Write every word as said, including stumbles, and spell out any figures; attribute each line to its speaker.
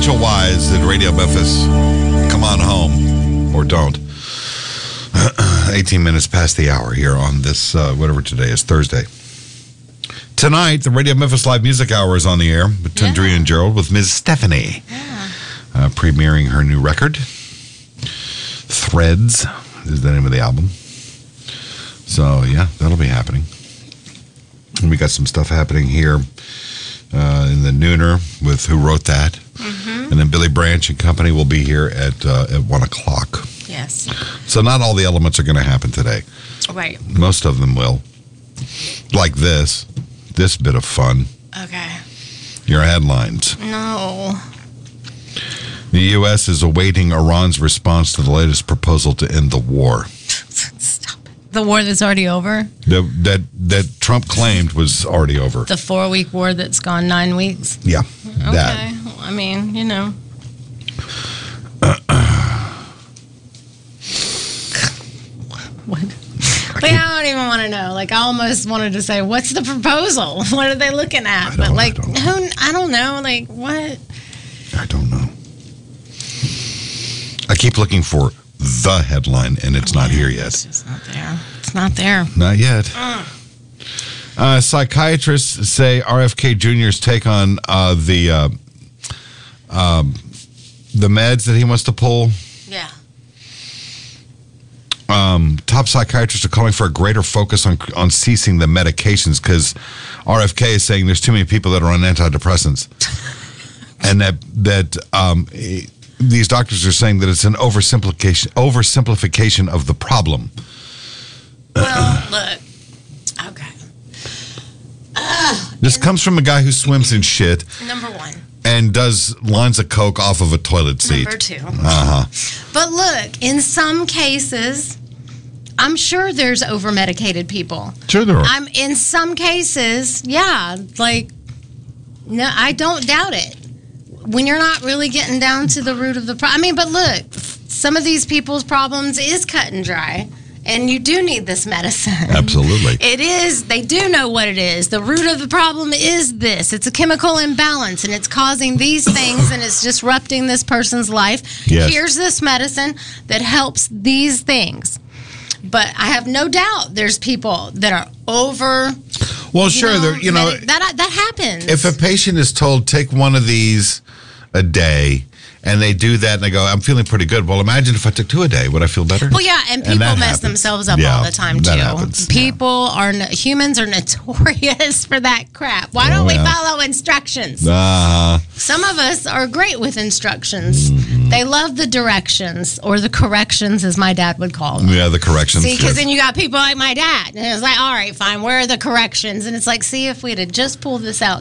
Speaker 1: Rachel Wise at Radio Memphis. Come on home. Or don't. eighteen minutes past the hour here on this, uh, whatever today is, Thursday. Tonight, the Radio Memphis Live Music Hour is on the air with
Speaker 2: Yeah.
Speaker 1: Tundria and Gerald with Miz Stephanie.
Speaker 2: Yeah.
Speaker 1: Uh, premiering her new record. Threads is the name of the album. So, yeah, that'll be happening. And we got some stuff happening here uh, in the Nooner with Who Wrote That. Mm-hmm. And then Billy Branch and company will be here at uh, at one o'clock.
Speaker 2: Yes.
Speaker 1: So not all the elements are going to happen today.
Speaker 2: Right.
Speaker 1: Most of them will. Like this. This bit of fun.
Speaker 2: Okay.
Speaker 1: Your headlines.
Speaker 2: No.
Speaker 1: The U S is awaiting Iran's response to the latest proposal to end the war.
Speaker 2: Stop it. The war that's already over?
Speaker 1: The, that that Trump claimed was already over.
Speaker 2: The four-week war that's gone nine weeks?
Speaker 1: Yeah.
Speaker 2: Okay.
Speaker 1: That.
Speaker 2: Well, I mean, you know. What? Like, I don't even want to know. Like, I almost wanted to say, what's the proposal? What are they looking at?
Speaker 1: I
Speaker 2: But,
Speaker 1: don't-
Speaker 2: like,
Speaker 1: I don't
Speaker 2: who? I don't know. Like, what?
Speaker 1: I don't know. I keep looking for the headline, and it's not here yet.
Speaker 2: It's just not there. It's not there.
Speaker 1: Not yet.
Speaker 2: Uh.
Speaker 1: Uh, psychiatrists say R F K Junior's take on uh, the uh, um, the meds that he wants to pull.
Speaker 2: Yeah.
Speaker 1: Um, top psychiatrists are calling for a greater focus on on ceasing the medications because R F K is saying there's too many people that are on antidepressants, and that that um, eh, these doctors are saying that it's an oversimplification oversimplification of the problem.
Speaker 2: Well, look. Okay.
Speaker 1: This comes from a guy who swims in shit
Speaker 2: Number one.
Speaker 1: and does lines of coke off of a toilet seat.
Speaker 2: Number two.
Speaker 1: Uh-huh.
Speaker 2: But look, in some cases, I'm sure there's over-medicated people.
Speaker 1: Sure there are.
Speaker 2: I'm in some cases, yeah, like, no, I don't doubt it. When you're not really getting down to the root of the problem. I mean, but look, some of these people's problems is cut and dry. And you do need this medicine.
Speaker 1: Absolutely.
Speaker 2: It is. They do know what it is. The root of the problem is this. It's a chemical imbalance, and it's causing these things, and it's disrupting this person's life.
Speaker 1: Yes.
Speaker 2: Here's this medicine that helps these things. But I have no doubt there's people that are over.
Speaker 1: Well,
Speaker 2: you
Speaker 1: sure.
Speaker 2: know,
Speaker 1: there, you know,
Speaker 2: medi- that that happens.
Speaker 1: if a patient is told, take one of these a day, and they do that, and they go, I'm feeling pretty good. Well, imagine if I took two a day. Would I feel better?
Speaker 2: Well, yeah, and people
Speaker 1: that
Speaker 2: mess
Speaker 1: happens.
Speaker 2: themselves up
Speaker 1: Yeah,
Speaker 2: all the time,
Speaker 1: that
Speaker 2: too.
Speaker 1: happens,
Speaker 2: People are, no- humans are notorious for that crap. Why don't
Speaker 1: Oh,
Speaker 2: we
Speaker 1: yeah.
Speaker 2: follow instructions?
Speaker 1: Uh,
Speaker 2: Some of us are great with instructions.
Speaker 1: Mm-hmm.
Speaker 2: They love the directions, or the corrections, as my dad would call them.
Speaker 1: yeah, the corrections.
Speaker 2: See, because
Speaker 1: yes.
Speaker 2: then you got people like my dad. And it's like, all right, fine, where are the corrections? And it's like, see, if we'd have just pulled this out